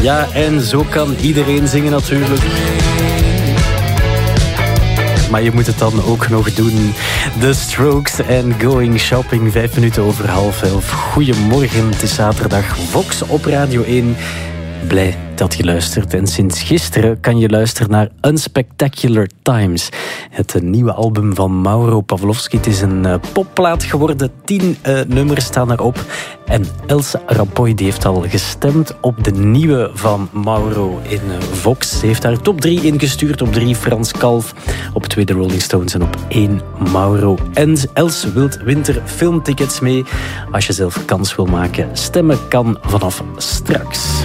Ja, en zo kan iedereen zingen natuurlijk. Maar je moet het dan ook nog doen. The Strokes en Going Shopping, 5 minuten over 10:30. Goedemorgen, het is zaterdag. Vox op Radio 1. Blij dat je luistert. En sinds gisteren kan je luisteren naar Unspectacular Times. Het nieuwe album van Mauro Pavlovski. Het is een popplaat geworden. 10 nummers staan erop. En Elsa Rapoy die heeft al gestemd op de nieuwe van Mauro in Vox. Ze heeft daar top 3 ingestuurd. Op 3 Frans Kalf, op 2 de Rolling Stones en op 1 Mauro. En Els wint er filmtickets mee. Als je zelf kans wil maken, stemmen kan vanaf straks.